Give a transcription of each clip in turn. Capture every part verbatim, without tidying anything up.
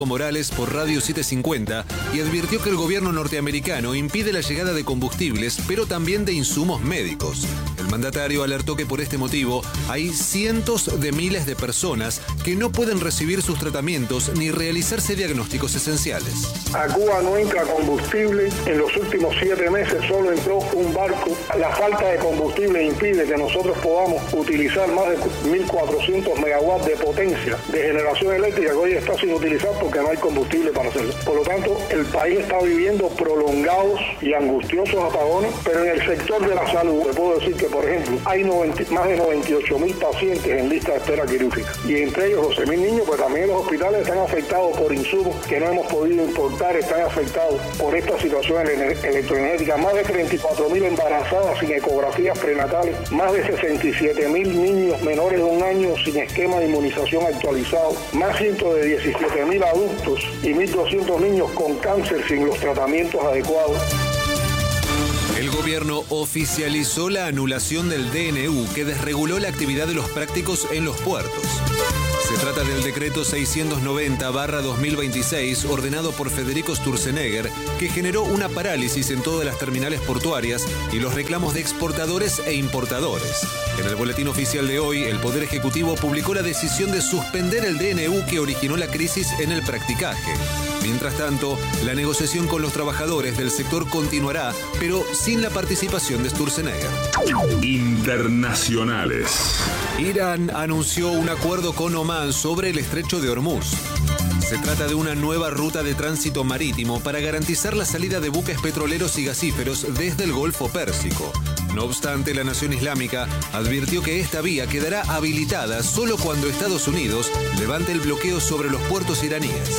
Morales por Radio setecientos cincuenta y advirtió que el gobierno norteamericano impide la llegada de combustibles, pero también de insumos médicos. El mandatario alertó que por este motivo hay cientos de miles de personas que no pueden recibir sus tratamientos ni realizarse diagnósticos esenciales. A Cuba no entra combustible. En los últimos siete meses solo entró un barco. La falta de combustible impide que nosotros podamos utilizar más de mil cuatrocientos megawatts de potencia de generación eléctrica que hoy está sin utilizar porque no hay combustible para hacerlo. Por lo tanto, el país está viviendo prolongados y angustiosos apagones, pero en el sector de la salud, le puedo decir que, por ejemplo, hay noventa, más de noventa y ocho mil pacientes en lista de espera quirúrgica, y entre ellos doce mil niños, pues también los hospitales están afectados por insumos que no hemos podido importar, están afectados por esta situación electroenergética, más de treinta y cuatro mil embarazadas sin ecografías prenatales, más de sesenta y siete mil niños menores de un año sin esquema de inmunización actualizado, más ciento de diecisiete mil adultos y mil doscientos niños con cáncer sin los tratamientos adecuados. El gobierno oficializó la anulación del D N U que desreguló la actividad de los prácticos en los puertos. Se trata del decreto seiscientos noventa barra dos mil veintiséis ordenado por Federico Sturzenegger, que generó una parálisis en todas las terminales portuarias y los reclamos de exportadores e importadores. En el boletín oficial de hoy, el Poder Ejecutivo publicó la decisión de suspender el D N U que originó la crisis en el practicaje. Mientras tanto, la negociación con los trabajadores del sector continuará, pero sin la participación de Sturzenegger. Internacionales. Irán anunció un acuerdo con Omán sobre el estrecho de Hormuz. Se trata de una nueva ruta de tránsito marítimo para garantizar la salida de buques petroleros y gasíferos desde el Golfo Pérsico. No obstante, la Nación Islámica advirtió que esta vía quedará habilitada solo cuando Estados Unidos levante el bloqueo sobre los puertos iraníes.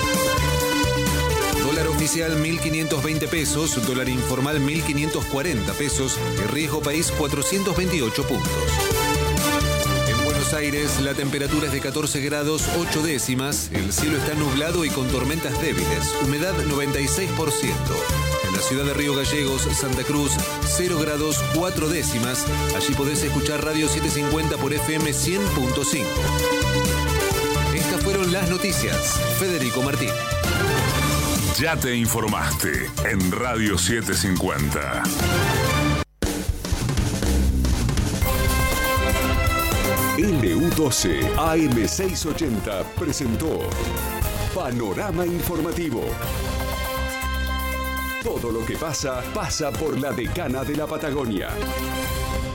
Dólar oficial mil quinientos veinte pesos, dólar informal mil quinientos cuarenta pesos y riesgo país cuatrocientos veintiocho puntos. En Buenos Aires la temperatura es de catorce grados ocho décimas, el cielo está nublado y con tormentas débiles, humedad noventa y seis por ciento. En la ciudad de Río Gallegos, Santa Cruz, cero grados cuatro décimas, allí podés escuchar Radio setecientos cincuenta por F M cien punto cinco. Estas fueron las noticias. Federico Martín. Ya te informaste en Radio setecientos cincuenta. L U doce A M seiscientos ochenta presentó Panorama Informativo. Todo lo que pasa, pasa por la Decana de la Patagonia.